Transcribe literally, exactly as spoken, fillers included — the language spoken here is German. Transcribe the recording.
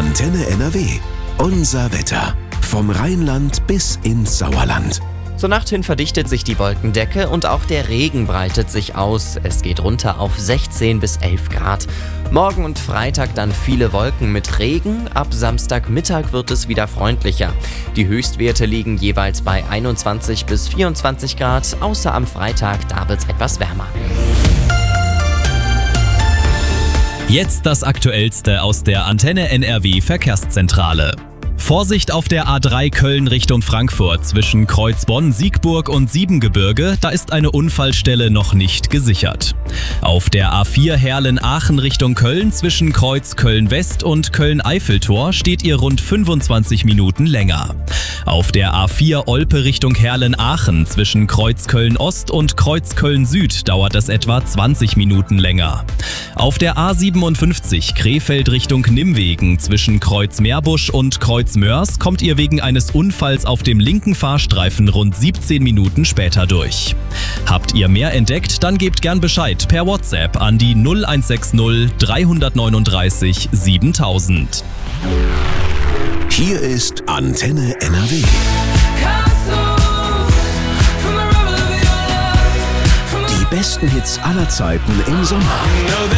Antenne N R W. Unser Wetter. Vom Rheinland bis ins Sauerland. Zur Nacht hin verdichtet sich die Wolkendecke und auch der Regen breitet sich aus. Es geht runter auf sechzehn bis elf Grad. Morgen und Freitag dann viele Wolken mit Regen. Ab Samstagmittag wird es wieder freundlicher. Die Höchstwerte liegen jeweils bei einundzwanzig bis vierundzwanzig Grad. Außer am Freitag, da wird es etwas wärmer. Jetzt das Aktuellste aus der Antenne N R W Verkehrszentrale. Vorsicht auf der A drei Köln Richtung Frankfurt zwischen Kreuzbonn, Siegburg und Siebengebirge, da ist eine Unfallstelle noch nicht gesichert. Auf der A vier Herlen-Aachen Richtung Köln zwischen Kreuz Köln-West und Köln-Eiffeltor steht ihr rund fünfundzwanzig Minuten länger. Auf der A vier Olpe Richtung Herlen-Aachen zwischen Kreuz Köln-Ost und Kreuz Köln-Süd dauert es etwa zwanzig Minuten länger. Auf der A siebenundfünfzig Krefeld Richtung Nimwegen zwischen Kreuz Meerbusch und Kreuz Mörs kommt ihr wegen eines Unfalls auf dem linken Fahrstreifen rund siebzehn Minuten später durch. Habt ihr mehr entdeckt, dann gebt gern Bescheid per WhatsApp an die null eins sechs null drei neun drei siebentausend. Hier ist Antenne N R W. Die besten Hits aller Zeiten im Sommer.